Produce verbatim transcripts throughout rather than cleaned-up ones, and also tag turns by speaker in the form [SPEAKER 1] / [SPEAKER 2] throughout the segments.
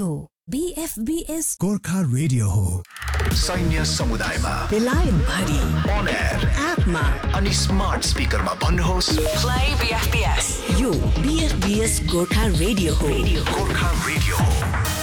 [SPEAKER 1] यो बीएफबीएस
[SPEAKER 2] गोर्खा रेडियो हो।
[SPEAKER 3] सैन्य समुदायमा
[SPEAKER 1] बेलायन भरि
[SPEAKER 3] अन एयर
[SPEAKER 1] एपमा
[SPEAKER 3] अनि स्मार्ट स्पिकरमा भन्नुहोस्
[SPEAKER 1] प्ले बीएफबीएस। यो बीएफबीएस गोर्खा रेडियो हो।
[SPEAKER 3] गोर्खा रेडियो हो।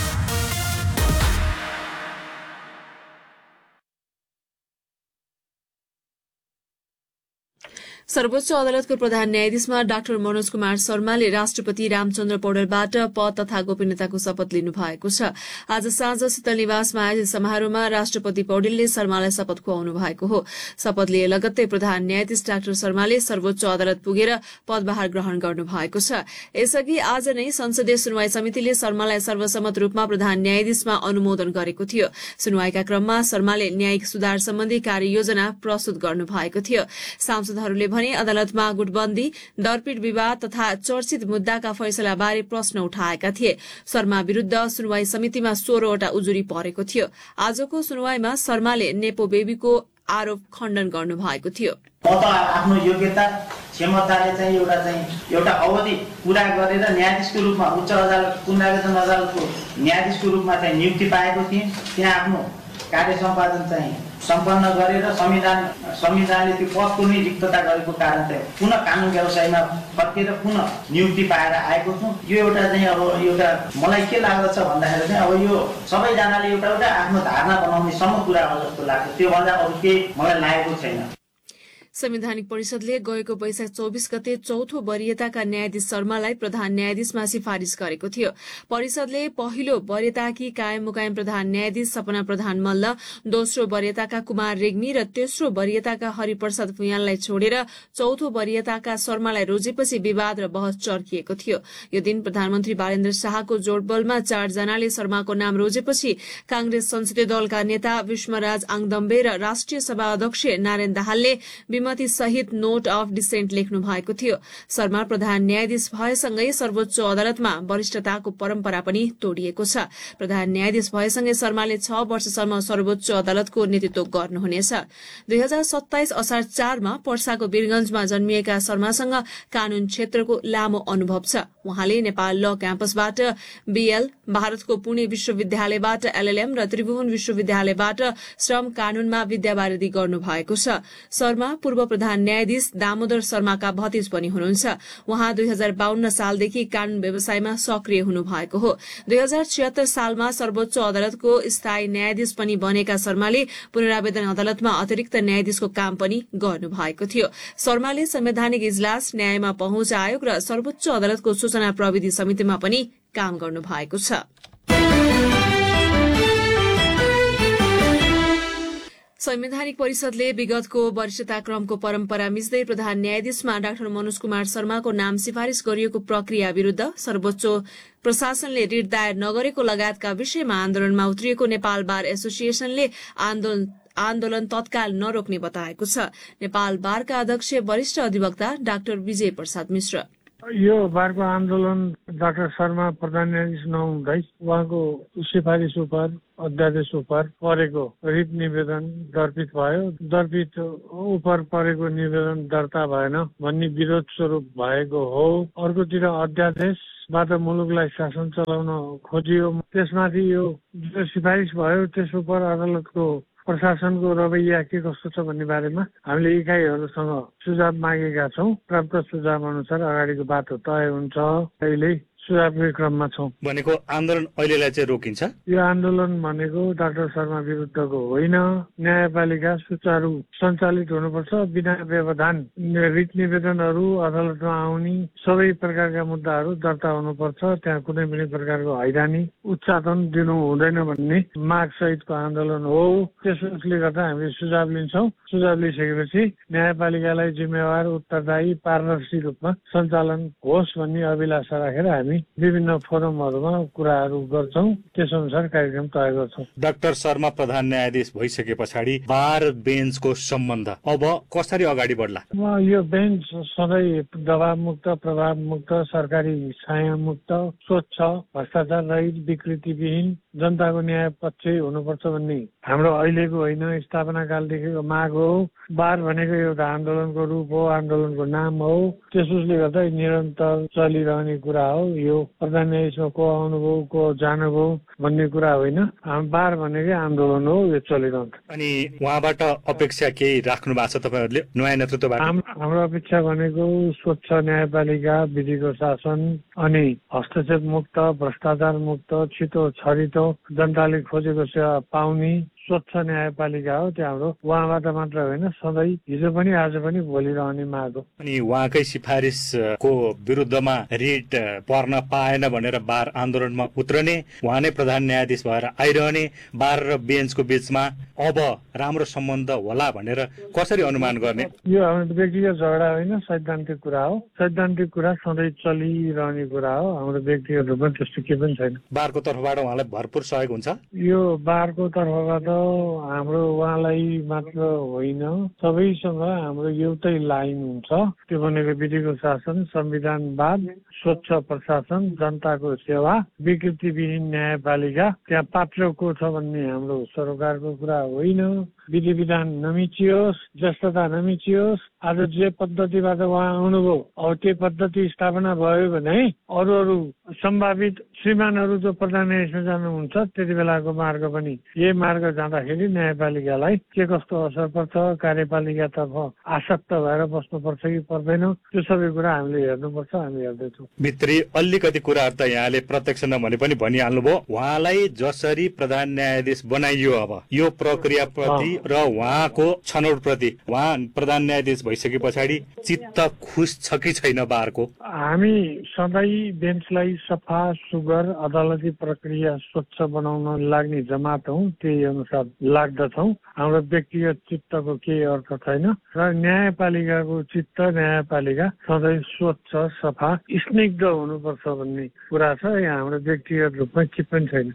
[SPEAKER 4] सर्वोच्च अदालतको प्रधान न्यायाधीशमा डाक्टर मनोज कुमार शर्माले राष्ट्रपति रामचन्द्र पौडेलबाट पद तथा गोपनीयताको शपथ लिनु भएको छ। आज साँझ शीतल निवासमा आयोजित समारोहमा राष्ट्रपति पौडेलले शर्मालाई शपथ खुवाउनु भएको हो। शपथ लिए लगत्तै प्रधान न्यायाधीश डाक्टर शर्माले सर्वोच्च अदालत पुगेर पदभार ग्रहण गर्नु भएको छ। यसअघि आज नै संसदीय सुनवाई समितिले शर्मालाई सर्वसम्मत रूपमा प्रधान न्यायाधीशमा अनुमोदन गरेको थियो। सुनवाईका क्रममा शर्माले न्यायिक सुधार सम्बन्धी कार्ययोजना प्रस्तुत गर्नु भएको थियो। सांसदहरूले भने अदालतमा गुटबन्दी, दरपीट विवाद तथा चर्चित मुद्दाका फैसलाबारे प्रश्न उठाएका थिए। शर्मा विरूद्ध सुनवाई समितिमा सोह्रवटा उजुरी परेको थियो। आजको सुनवाईमा शर्माले नेपो बेबीको आरोप खण्डन गर्नु भएको थियो।
[SPEAKER 5] म त आफ्नो योग्यता क्षमताले चाहिँ एउटा चाहिँ एउटा अवधि पूरा गरेर न्यायाधीशको रूपमा उच्च अदालत पुनरावेदन अदालतको न्यायाधीशको रूपमा चाहिँ नियुक्ति पाएको थिएँ। त्यहाँ आफ्नो कार्य सम्पादन चाहिँ सम्पन्न गरेर संविधान संविधानले त्यो पदको नै रिक्तता गरेको कारण चाहिँ पुनः कानुन व्यवसायमा फर्केर पुनः नियुक्ति पाएर आएको छु। यो एउटा चाहिँ अब एउटा मलाई के लाग्दछ भन्दाखेरि चाहिँ अब यो सबैजनाले एउटा एउटा आफ्नो धारणा बनाउने सम्म कुरा हो जस्तो लाग्छ। त्योभन्दा अरू केही मलाई लागेको छैन।
[SPEAKER 4] संवैधानिक परिषदले गएको वैशाख चौबीस गते चौथो वरियताका न्यायाधीश शर्मालाई प्रधान न्यायाधीशमा सिफारिश गरेको थियो। परिषदले पहिलो वरियताकी कायम मुकायम प्रधान न्यायाधीश सपना प्रधान मल्ल, दोस्रो वरियताका कुमार रेग्मी र तेस्रो वरियताका हरिप्रसाद भुयाललाई छोडेर चौथो वरियताका शर्मालाई रोजेपछि विवाद र बहस चर्किएको थियो। यो दिन प्रधानमन्त्री बालेन्द्र शाहको जोडबलमा चारजनाले शर्माको नाम रोजेपछि कांग्रेस संसदीय दलका नेता विष्मराज आङदम्बे र राष्ट्रिय सभा अध्यक्ष नारायण दाहालले विमति सहित नोट अफ डिसेन्ट लेख्नु भएको थियो। शर्मा प्रधान न्यायाधीश भएसँगै सर्वोच्च अदालतमा वरिष्ठताको परम्परा पनि तोडिएको छ। प्रधान न्यायाधीश भएसँगै शर्माले छ वर्षसम्म सर्वोच्च अदालतको नेतृत्व गर्नुहुनेछ। दुई हजार सत्ताइस असार चारमा पर्साको वीरगंजमा जन्मिएका शर्मासँग कानून क्षेत्रको लामो अनुभव छ। उहाँले नेपाल ल क्याम्पसबाट बीएल, भारतको पुणे विश्वविद्यालयबाट एलएलएम र त्रिभुवन विश्वविद्यालयबाट श्रम कानूनमा विद्यावारिधि गर्नुभएको छ। शर्मा पूर्व प्रधान न्यायाधीश दामोदर शर्माका भतिज पनि हुनुहुन्छ। उहाँ दुई हजार बाहन्न सालदेखि कानून व्यवसायमा सक्रिय हुनु भएको हो। दुई हजार छिहत्तर सालमा सर्वोच्च अदालतको स्थायी न्यायाधीश पनि बनेका शर्माले पुनरावेदन अदालतमा अतिरिक्त न्यायाधीशको काम पनि गर्नु भएको थियो। शर्माले संवैधानिक इजलास, न्यायमा पहुँच आयोग र सर्वोच्च अदालतको सूचना प्रविधि समितिमा पनि काम गर्नु भएको छ। संवैधानिक परिषदले विगतको वरिष्ठता क्रमको परम्परा मिच्दै प्रधान न्यायाधीशमा डाक्टर मनोज कुमार शर्माको नाम सिफारिश गरिएको प्रक्रिया विरूद्ध सर्वोच्च प्रशासनले रिट दायर नगरेको लगायतका विषयमा आन्दोलनमा उत्रिएको नेपाल बार एसोसिएसनले आन्दोलन आन्दोलन तत्काल नरोक्ने बताएको छ। नेपाल बारका अध्यक्ष वरिष्ठ अधिवक्ता डाक्टर विजय प्रसाद मिश्र
[SPEAKER 6] यो बारको आन्दोलन डाक्टर शर्मा प्रधान न्यायाधीश नहुँदै उहाँको सिफारिस उप अध्यादेश उप परेको रिट निवेदन दर्पित भयो। दर्पित उप परेको निवेदन दर्ता भएन भन्ने विरोध स्वरूप भएको हो। अर्कोतिर अध्यादेशबाट मुलुकलाई शासन चलाउन खोजियो। त्यसमाथि यो जो सिफारिस भयो त्यस उप अदालतको प्रशासनको रवैया के कस्तो छ भन्ने बारेमा हामीले इकाइहरूसँग सुझाव मागेका छौँ। प्राप्त सुझाव अनुसार अगाडिको बाटो तय हुन्छ। अहिले सुझावकै क्रममा छौँ।
[SPEAKER 7] भनेको आन्दोलन अहिलेलाई चाहिँ रोकिन्छ।
[SPEAKER 6] यो आन्दोलन भनेको डाक्टर शर्मा विरुद्धको होइन। न्यायपालिका सुचारू सञ्चालित हुनुपर्छ। बिना व्यवधान रिट निवेदनहरू अदालतमा आउने सबै प्रकारका मुद्दाहरू दर्ता हुनुपर्छ। त्यहाँ कुनै पनि प्रकारको हैरानी उच्चाटन दिनु हुँदैन भन्ने माग सहितको आन्दोलन हो। त्यसले गर्दा हामीले सुझाव लिन्छौँ। सुझाव लिइसकेपछि न्यायपालिकालाई जिम्मेवार, उत्तरदायी, पारदर्शी रूपमा सञ्चालन होस् भन्ने अभिलाषा राखेर हामी विभिन्न फोरमहरूमा कुराहरू गर्छौं। त्यस अनुसार कार्यक्रम तय गर्छौं।
[SPEAKER 7] डाक्टर शर्मा प्रधान न्यायाधीश भइसके पछाडि बार बेन्चको सम्बन्ध अब कसरी अगाडि बढ्ला?
[SPEAKER 6] यो बेन्च सधैँ दबावमुक्त, प्रभावमुक्त, सरकारी छायामुक्त, स्वच्छ, भ्रष्टाचार रहित, विकृतिविहीन, जनताको न्याय पक्ष हुनुपर्छ भन्ने हाम्रो अहिलेको होइन, स्थापना कालदेखिको माग हो। बार भनेको एउटा आन्दोलनको रूप हो, आन्दोलनको नाम हो। त्यसोस्ले गर्दा निरन्तर चलिरहने कुरा हो। यो प्रधान न्यायाधीशमा को आउनुभयो को जानुभयो भन्ने कुरा होइन। बार भनेकै आन्दोलन हो, यो चलिरहन्छ।
[SPEAKER 7] अनि उहाँबाट अपेक्षा केही राख्नु भएको छ तपाईँहरूले नयाँ नेतृत्वबाट?
[SPEAKER 6] हाम्रो अपेक्षा भनेको स्वच्छ न्यायपालिका, विधिको शासन अनि हस्तक्षेप मुक्त, भ्रष्टाचार मुक्त, छिटो छरितो जनताले खोजेको सेवा पाउने स्वच्छ न्यायपालिका हो। त्यो हाम्रो उहाँबाट मात्र होइन, सधैँ हिजो पनि आज पनि भोलिरहने माग हो।
[SPEAKER 7] अनि उहाँकै सिफारिसको विरुद्धमा रिट पर्न पाएन भनेर बार आन्दोलनमा उत्रने, उहाँ नै प्रधान न्यायाधीश भएर आइरहने, बार र बेन्चको बीचमा अब राम्रो सम्बन्ध होला भनेर कसरी अनुमान गर्ने?
[SPEAKER 6] यो हाम्रो व्यक्तिगत झगडा होइन, सैद्धान्तिक कुरा हो। सैद्धान्तिक कुरा सधैँ चलिरहने कुरा हो। हाम्रो व्यक्तिगत रूपमा त्यस्तो केही पनि छैन।
[SPEAKER 7] बारको तर्फबाट उहाँलाई भरपूर सहयोग हुन्छ?
[SPEAKER 6] यो बारको तर्फबाट हाम्रो उहाँलाई मात्र होइन, सबैसँग हाम्रो एउटै लाइन हुन्छ। त्यो भनेको विधिको शासन, संविधानवाद, स्वच्छ प्रशासन, जनताको सेवा, विकृतिविहीन न्यायपालिका। त्यहाँ पात्र को छ भन्ने हाम्रो सरकारको कुरा होइन। विधि विधान नमिचियोस्, जस्तता नमिचियोस्। आज जे पद्धतिबाट उहाँ आउनुभयो अब त्यो पद्धति स्थापना भयो भने अरू अरू सम्भावित श्रीमानहरू जो प्रधान न्यायाधीशमा जानुहुन्छ त्यति बेलाको मार्ग पनि यही मार्ग जाँदाखेरि न्यायपालिकालाई के कस्तो असर पर्छ, कार्यपालिकातर्फ आसक्त भएर बस्नुपर्छ कि पर्दैन, त्यो सबै कुरा हामीले हेर्नुपर्छ। हामी हेर्दैछौँ।
[SPEAKER 7] भित्री अलिकति कुराहरू त यहाँले प्रत्यक्ष नभने पनि भनिहाल्नुभयो। उहाँलाई जसरी प्रधान न्यायाधीश बनाइयो, अब यो प्रक्रियाप्रति र उहाँको छनौट प्रति उहाँ प्रधान न्यायाधीश भइसके पछाडि चित्त खुस छ कि छैन बारको?
[SPEAKER 6] हामी सधैँ बेन्चलाई सफा सुग्घर अदालती प्रक्रिया स्वच्छ बनाउन लाग्ने जमात हौ, त्यही अनुसार लाग्दछौँ। हाम्रो व्यक्तिगत चित्तको केही अर्थ छैन र न्यायपालिकाको चित्त, न्यायपालिका सधैँ स्वच्छ सफा स्निग्ध हुनुपर्छ भन्ने कुरा छ। यहाँ हाम्रो व्यक्तिगत रूपमा केही पनि छैन।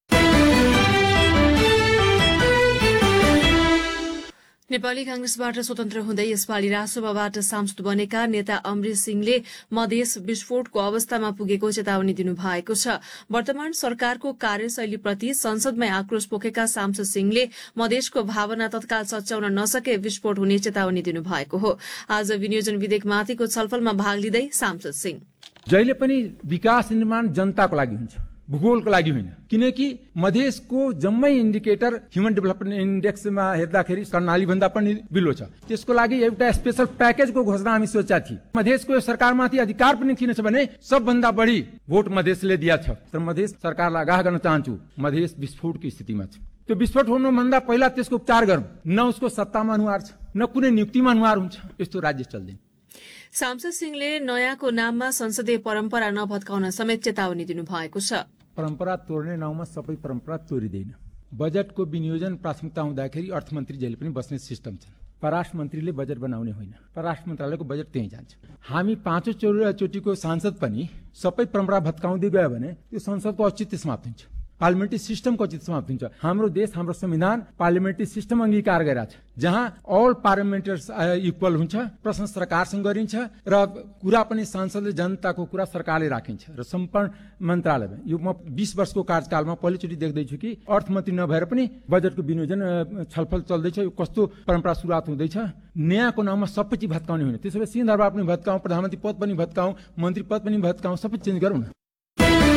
[SPEAKER 4] नेपाली कांग्रेसबाट स्वतन्त्र हुँदै यसपालि रासोपाबाट सांसद बनेका नेता अमरेश सिंहले मधेस विस्फोटको अवस्थामा पुगेको चेतावनी दिनुभएको छ। वर्तमान सरकारको कार्यशैलीप्रति संसदमै आक्रोश पोखेका सांसद सिंहले मधेसको भावना तत्काल सच्याउन नसके विस्फोट हुने चेतावनी दिनुभएको हो। आज विनियोजन विधेयकमाथिको छलफलमा भाग लिँदै सांसद सिंह
[SPEAKER 2] जहिले पनि विकास निर्माण जनताको लागि हुन्छ, भूगोलको लागि होइन। किनकि मधेसको जम्मै इन्डिकेटर ह्युमन डेभलपमेन्ट इन्डेक्समा हेर्दाखेरि कर्णाली भन्दा पनि बिलो छ। त्यसको लागि एउटा स्पेशल प्याकेजको घोषणा हामी सोचेका थियौँ। मधेसको सरकारमाथि अधिकार पनि किन छ भने सबभन्दा बढी भोट मधेसले दिया छ। तर मधेस सरकारलाई आगाह गर्न चाहन्छु, मधेस विस्फोटको स्थितिमा छ। त्यो विस्फोट हुनुभन्दा पहिला त्यसको उपचार गरौँ। न उसको सत्तामा अनुहार छ, न कुनै नियुक्तिमा अनुहार हुन्छ। यस्तो राज्य चल्दैन।
[SPEAKER 4] सांसद सिंहले नयाँको नाममा संसदीय परम्परा नभत्काउन समेत चेतावनी दिनुभएको छ।
[SPEAKER 2] परम्परा तोड्ने नाउँमा सबै परम्परा तोडिँदैन। बजेटको विनियोजन प्राथमिकता हुँदाखेरि अर्थमन्त्री जहिले पनि बस्ने सिस्टम छ। परराष्ट्र मन्त्रीले बजेट बनाउने होइन, परराष्ट्र मन्त्रालयको बजेट त्यहीँ जान्छ। हामी पाँचौँ चोटिको सांसद पनि सबै परम्परा भत्काउँदै गयो भने त्यो संसदको औचित्य समाप्त हुन्छ, पार्लिमेन्ट्री सिस्टमको औचित्य समाप्त हुन्छ। हाम्रो देश, हाम्रो संविधान पार्लिमेन्ट्री सिस्टम अङ्गीकार गरेका छ, जहाँ अल पार्लिमेन्टर्स इक्वल हुन्छ, प्रश्न सरकारसँग गरिन्छ र कुरा पनि सांसदले जनताको कुरा सरकारले राखिन्छ र सम्पूर्ण मन्त्रालयमा। यो म बीस वर्षको कार्यकालमा पहिलोचोटि देख्दैछु कि अर्थमन्त्री नभएर पनि बजेटको विनियोजन छलफल चल्दैछ। यो कस्तो परम्परा सुरुवात हुँदैछ। नयाँको नाममा सबै चिज भत्काउने होइन। त्यसो भए सिंहदरबार पनि भत्काउँ, प्रधानमन्त्री पद पनि भत्काउँ, मन्त्री पद पनि भत्काउँ, सबै चेन्ज गरौँ न।